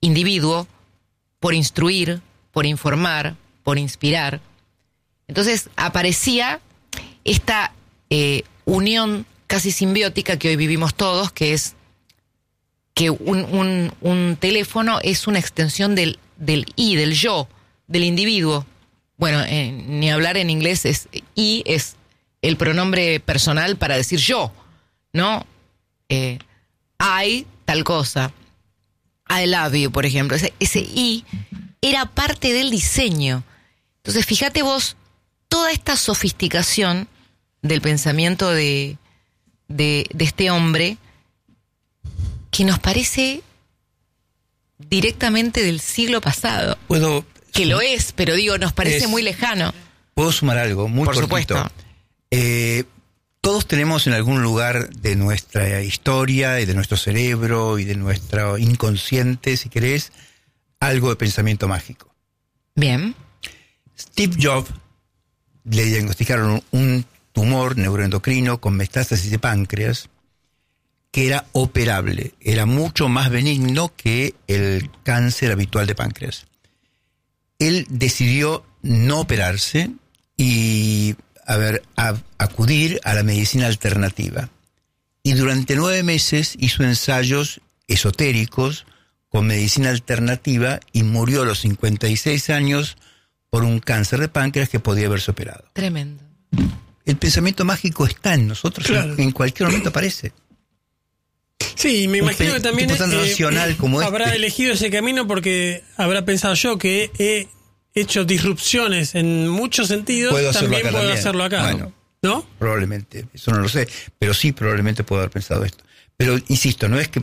individuo por instruir, por informar, por inspirar. Entonces aparecía esta unión casi simbiótica que hoy vivimos todos, que es que un teléfono es una extensión del I, del yo, del individuo. Bueno, ni hablar en inglés, I es el pronombre personal para decir yo, ¿no? I, tal cosa. I love you, por ejemplo. Ese I era parte del diseño. Entonces, fíjate vos, toda esta sofisticación del pensamiento de este hombre, que nos parece directamente del siglo pasado. Que lo es, pero digo, nos parece muy lejano. ¿Puedo sumar algo muy por cortito? Supuesto. Todos tenemos en algún lugar de nuestra historia y de nuestro cerebro y de nuestro inconsciente, si querés, algo de pensamiento mágico. Bien. Steve Jobs le diagnosticaron un tumor neuroendocrino con metástasis de páncreas que era operable, era mucho más benigno que el cáncer habitual de páncreas. Él decidió no operarse y acudir a la medicina alternativa. Y durante 9 meses hizo ensayos esotéricos con medicina alternativa y murió a los 56 años por un cáncer de páncreas que podía haberse operado. Tremendo. El pensamiento mágico está en nosotros, claro. En cualquier momento aparece. Sí, me imagino que también tan racional como habrá elegido ese camino porque habrá pensado yo que he hecho disrupciones en muchos sentidos, también puedo hacerlo acá. Bueno, ¿no? Probablemente, eso no lo sé, pero sí probablemente puedo haber pensado esto. Pero insisto, no es que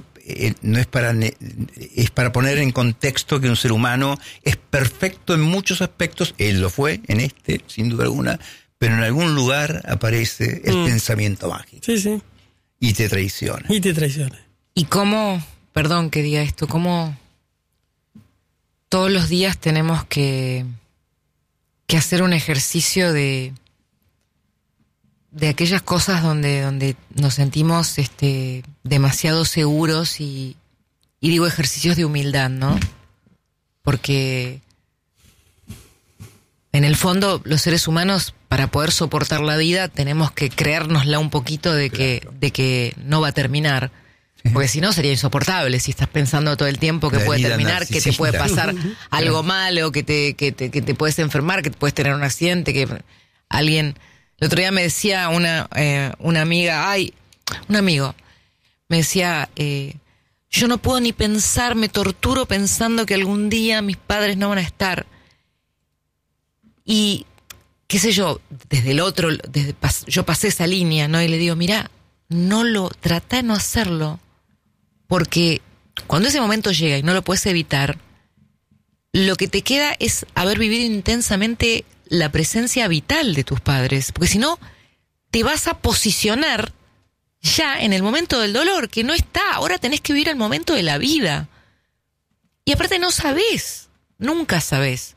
es para poner en contexto que un ser humano es perfecto en muchos aspectos, él lo fue en sin duda alguna, pero en algún lugar aparece el pensamiento mágico. Sí, sí. Y te traiciona. Y cómo, perdón que diga esto, cómo todos los días tenemos que hacer un ejercicio de aquellas cosas donde nos sentimos demasiado seguros y digo ejercicios de humildad, ¿no? Porque en el fondo los seres humanos, para poder soportar la vida, tenemos que creérnosla un poquito de que no va a terminar. Porque si no sería insoportable si estás pensando todo el tiempo que puede terminar, que te puede pasar algo malo, que te puedes enfermar, que puedes tener un accidente, que alguien... El otro día me decía una amiga, un amigo, me decía, yo no puedo ni pensar, me torturo pensando que algún día mis padres no van a estar. Y, qué sé yo, yo pasé esa línea, ¿no? Y le digo, mirá, trata de no hacerlo, porque cuando ese momento llega y no lo puedes evitar, lo que te queda es haber vivido intensamente la presencia vital de tus padres, porque si no, te vas a posicionar ya en el momento del dolor, que no está, ahora tenés que vivir el momento de la vida. Y aparte no sabés, nunca sabés.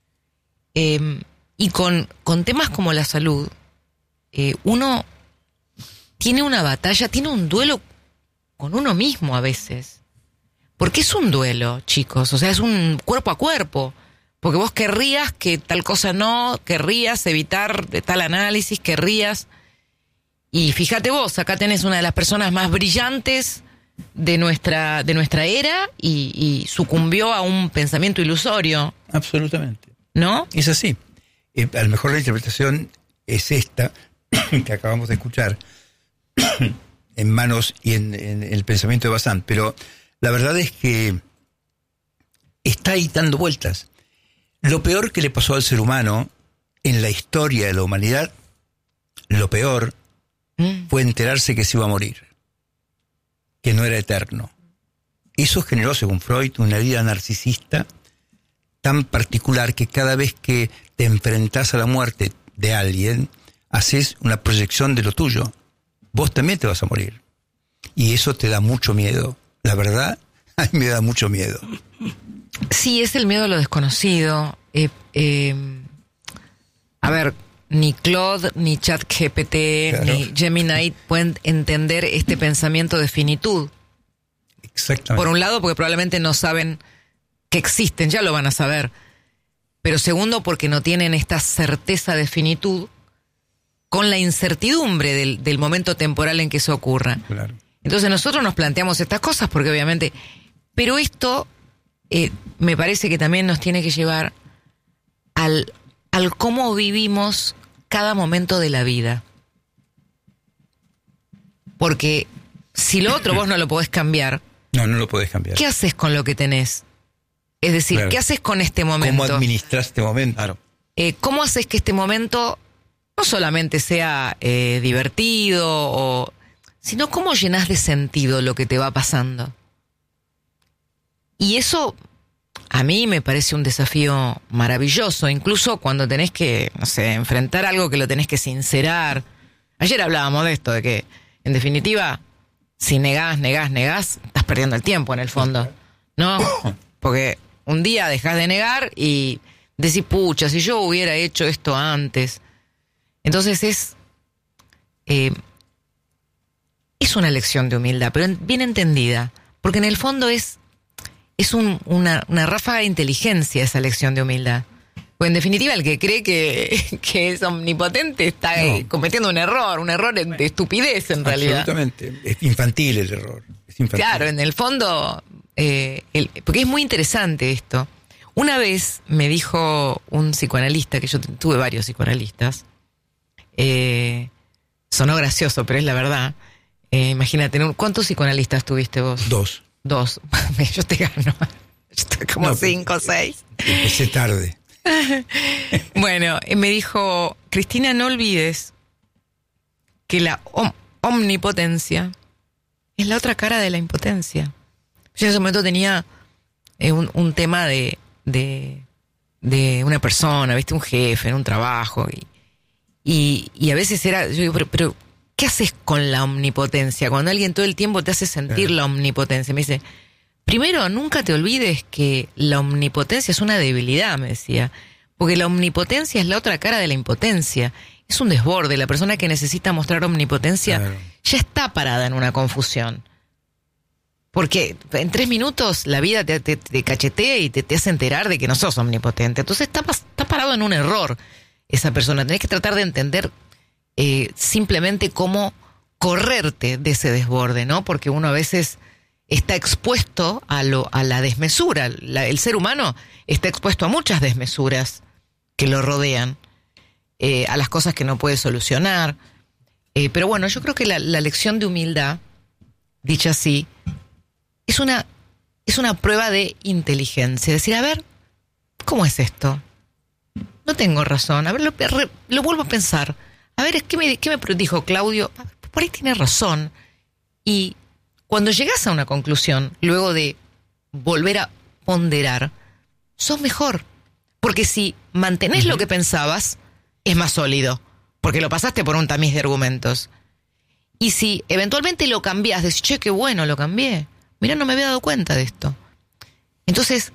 Y con temas como la salud, uno tiene una batalla, tiene un duelo con uno mismo a veces. Porque es un duelo, chicos, o sea, es un cuerpo a cuerpo. Porque vos querrías que tal cosa no, querrías evitar tal análisis, querrías... Y fíjate vos, acá tenés una de las personas más brillantes de nuestra era y sucumbió a un pensamiento ilusorio. Absolutamente. ¿No? Es así. A lo mejor la interpretación es esta que acabamos de escuchar en manos y en el pensamiento de Bazán, pero la verdad es que está ahí dando vueltas. Lo peor que le pasó al ser humano en la historia de la humanidad, lo peor fue enterarse que se iba a morir, que no era eterno. Eso generó, según Freud, una herida narcisista tan particular que cada vez que te enfrentás a la muerte de alguien, haces una proyección de lo tuyo. Vos también te vas a morir. Y eso te da mucho miedo. La verdad, a mí me da mucho miedo. Sí, es el miedo a lo desconocido. A ver, ni Claude, ni ChatGPT, claro, ni Gemini pueden entender este pensamiento de finitud. Exactamente. Por un lado, porque probablemente no saben que existen, ya lo van a saber. Pero segundo, porque no tienen esta certeza de finitud con la incertidumbre del momento temporal en que eso ocurra. Claro. Entonces nosotros nos planteamos estas cosas porque obviamente... Pero esto me parece que también nos tiene que llevar al cómo vivimos cada momento de la vida. Porque si lo otro vos no lo podés cambiar... No lo podés cambiar. ¿Qué haces con lo que tenés? Es decir, claro. ¿Qué haces con este momento? ¿Cómo administras este momento? Claro. ¿Cómo haces que este momento no solamente sea divertido, sino cómo llenás de sentido lo que te va pasando? Y eso a mí me parece un desafío maravilloso, incluso cuando tenés que, no sé, enfrentar algo que lo tenés que sincerar. Ayer hablábamos de esto, de que, en definitiva, si negás, estás perdiendo el tiempo en el fondo, ¿no? Porque un día dejás de negar y decís, pucha, si yo hubiera hecho esto antes. Entonces es una lección de humildad, pero bien entendida, porque en el fondo es una ráfaga de inteligencia esa lección de humildad. Pues en definitiva el que cree que es omnipotente está cometiendo un error de estupidez en realidad. Absolutamente, es infantil el error. Es infantil. Claro, en el fondo, porque es muy interesante esto. Una vez me dijo un psicoanalista, que yo tuve varios psicoanalistas, sonó gracioso, pero es la verdad. Imagínate, ¿cuántos psicoanalistas tuviste vos? 2. Yo te gano. Yo estoy como 5 o 6. Empecé tarde. Bueno, me dijo, Cristina, no olvides que la omnipotencia es la otra cara de la impotencia. Yo en ese momento tenía un tema de una persona, ¿viste? Un jefe en un trabajo. Y a veces era, yo digo, pero ¿qué haces con la omnipotencia? Cuando alguien todo el tiempo te hace sentir la omnipotencia. Me dice, primero, nunca te olvides que la omnipotencia es una debilidad, me decía. Porque la omnipotencia es la otra cara de la impotencia. Es un desborde. La persona que necesita mostrar omnipotencia ya está parada en una confusión. Porque en 3 minutos la vida te cachetea y te hace enterar de que no sos omnipotente. Entonces está parado en un error esa persona. Tenés que tratar de entender simplemente cómo correrte de ese desborde, ¿no? Porque uno a veces está expuesto a la desmesura. El ser humano está expuesto a muchas desmesuras que lo rodean, a las cosas que no puede solucionar. Pero bueno, yo creo que la lección de humildad, dicha así, es una prueba de inteligencia. Decir, a ver, ¿cómo es esto? No tengo razón. A ver, lo vuelvo a pensar. A ver, ¿qué me dijo Claudio? Por ahí tiene razón. Y cuando llegas a una conclusión, luego de volver a ponderar, sos mejor. Porque si mantenés lo que pensabas, es más sólido. Porque lo pasaste por un tamiz de argumentos. Y si eventualmente lo cambiás, decís, che, qué bueno, lo cambié. Mirá, no me había dado cuenta de esto. Entonces,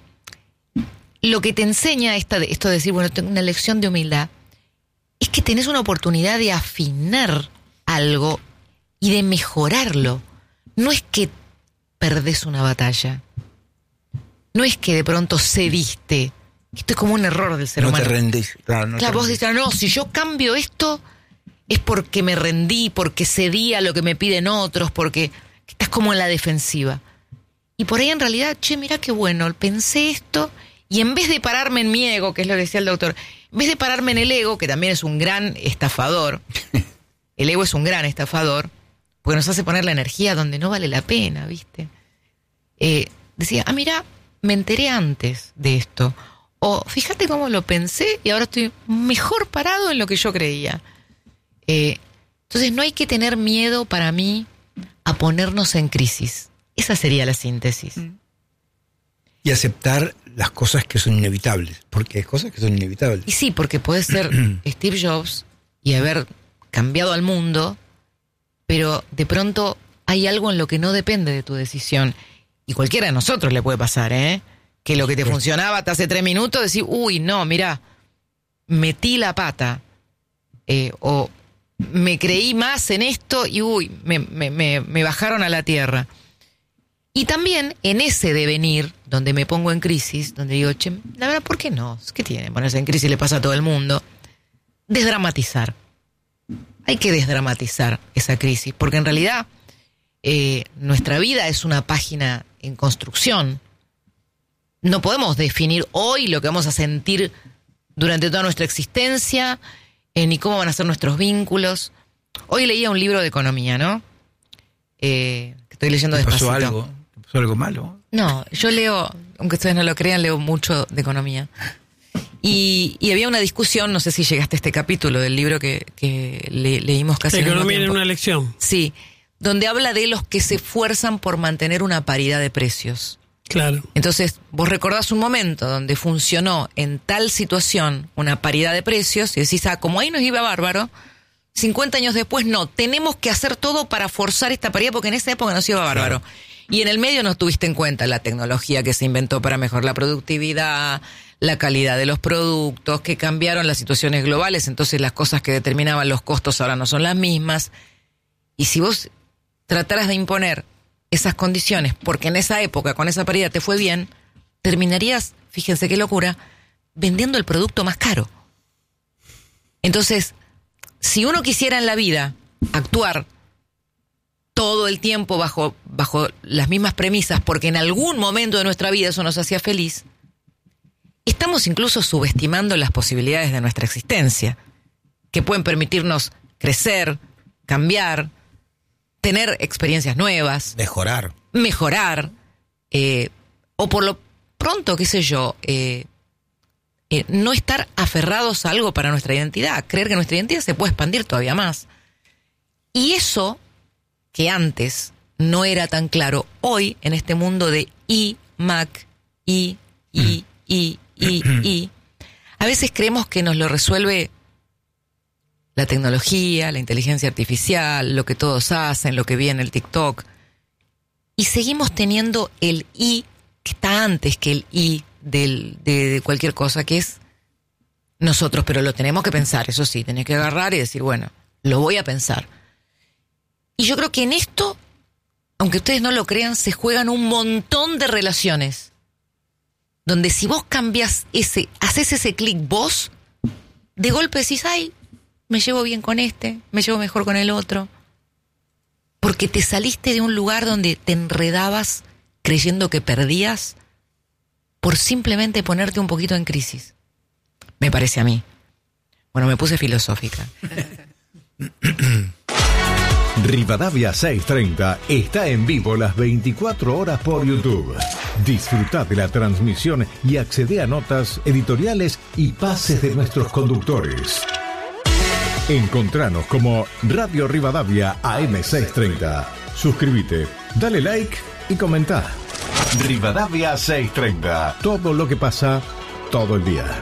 lo que te enseña esto de decir, bueno, tengo una lección de humildad, es que tenés una oportunidad de afinar algo y de mejorarlo. No es que perdés una batalla. No es que de pronto cediste. Esto es como un error del ser humano. No te rendís. Claro, vos dices, no, si yo cambio esto es porque me rendí, porque cedí a lo que me piden otros, porque estás como en la defensiva. Y por ahí en realidad, che, mirá qué bueno, pensé esto y en vez de pararme en mi ego, que es lo que decía el doctor, en vez de pararme en el ego, que también es un gran estafador, el ego es un gran estafador, porque nos hace poner la energía donde no vale la pena, ¿viste? Decía, mira, me enteré antes de esto. O fíjate cómo lo pensé y ahora estoy mejor parado en lo que yo creía. Entonces no hay que tener miedo, para mí, a ponernos en crisis. Esa sería la síntesis. Y aceptar las cosas que son inevitables, porque hay cosas que son inevitables. Y sí, porque puede ser Steve Jobs y haber cambiado al mundo, pero de pronto hay algo en lo que no depende de tu decisión. Y cualquiera de nosotros le puede pasar, que lo que te funcionaba hasta hace 3 minutos, decir, uy, no, mirá, metí la pata, o me creí más en esto y uy, me bajaron a la tierra. Y también en ese devenir, donde me pongo en crisis, donde digo, che, la verdad, ¿por qué no? ¿Qué tiene? Ponerse en crisis le pasa a todo el mundo. Desdramatizar. Hay que desdramatizar esa crisis, porque en realidad nuestra vida es una página en construcción. No podemos definir hoy lo que vamos a sentir durante toda nuestra existencia, ni cómo van a ser nuestros vínculos. Hoy leía un libro de economía, ¿no? Que estoy leyendo despacito. ¿Pasó algo malo? No, yo leo, aunque ustedes no lo crean, leo mucho de economía. Y había una discusión, no sé si llegaste a este capítulo del libro que leímos casi en Economía en una lección. Sí, donde habla de los que se esfuerzan por mantener una paridad de precios. Claro. Entonces, vos recordás un momento donde funcionó en tal situación una paridad de precios y decís, como ahí nos iba bárbaro, 50 años después no, tenemos que hacer todo para forzar esta paridad porque en esa época nos iba bárbaro. Claro. Y en el medio no tuviste en cuenta la tecnología que se inventó para mejorar la productividad, la calidad de los productos, que cambiaron las situaciones globales, entonces las cosas que determinaban los costos ahora no son las mismas. Y si vos trataras de imponer esas condiciones, porque en esa época con esa paridad te fue bien, terminarías, fíjense qué locura, vendiendo el producto más caro. Entonces, si uno quisiera en la vida actuar todo el tiempo bajo las mismas premisas, porque en algún momento de nuestra vida eso nos hacía feliz, estamos incluso subestimando las posibilidades de nuestra existencia, que pueden permitirnos crecer, cambiar, tener experiencias nuevas. Mejorar. O por lo pronto, qué sé yo, no estar aferrados a algo para nuestra identidad, creer que nuestra identidad se puede expandir todavía más. Y eso, que antes no era tan claro, hoy en este mundo de Mac, a veces creemos que nos lo resuelve la tecnología, la inteligencia artificial, lo que todos hacen, lo que vi en el TikTok. Y seguimos teniendo el I que está antes que el I de cualquier cosa, que es nosotros, pero lo tenemos que pensar, eso sí, tenés que agarrar y decir, bueno, lo voy a pensar. Y yo creo que en esto, aunque ustedes no lo crean, se juegan un montón de relaciones, donde si vos cambiás haces ese clic vos, de golpe decís, ay, me llevo bien con este, me llevo mejor con el otro. Porque te saliste de un lugar donde te enredabas creyendo que perdías por simplemente ponerte un poquito en crisis. Me parece a mí. Bueno, me puse filosófica. Rivadavia 630 está en vivo las 24 horas por YouTube. Disfruta de la transmisión y accede a notas, editoriales y pases de nuestros conductores. Encontranos como Radio Rivadavia AM630. Suscríbete, dale like y comenta. Rivadavia 630. Todo lo que pasa todo el día.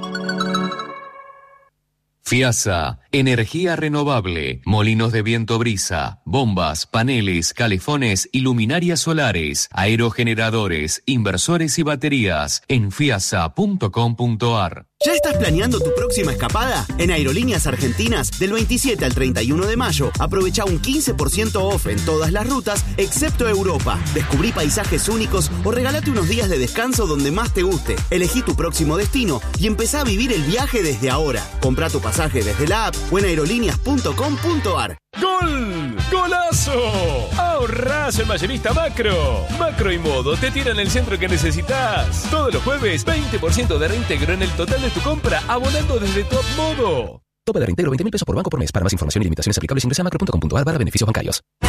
FIASA, energía renovable, molinos de viento brisa, bombas, paneles, calefones y luminarias solares, aerogeneradores, inversores y baterías en fiasa.com.ar. ¿Ya estás planeando tu próxima escapada? En Aerolíneas Argentinas, del 27 al 31 de mayo, aprovecha un 15% off en todas las rutas, excepto Europa. Descubrí paisajes únicos o regálate unos días de descanso donde más te guste. Elegí tu próximo destino y empezá a vivir el viaje desde ahora. Comprá tu pasaje desde la app o en aerolíneas.com.ar. ¡Gol! ¡Golazo! ¡Ahorrás en Mayorista Macro! Macro y Modo te tiran el centro que necesitas. Todos los jueves, 20% de reintegro en el total de tu compra, abonando desde Top Modo. Tope de reintegro 20.000 pesos por banco por mes. Para más información y limitaciones aplicables ingresa a macro.com.ar/beneficios bancarios.